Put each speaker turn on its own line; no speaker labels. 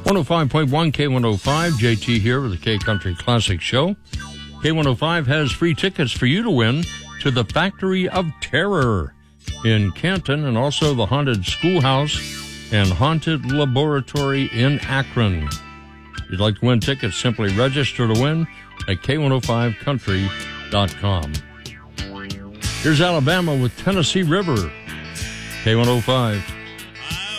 105.1 K105, JT here with the K Country Classic Show. K105 has free tickets for you to win to the Factory of Terror in Canton and also the Haunted Schoolhouse and Haunted Laboratory in Akron. If you'd like to win tickets, simply register to win at K105country.com. Here's Alabama with Tennessee River. K105.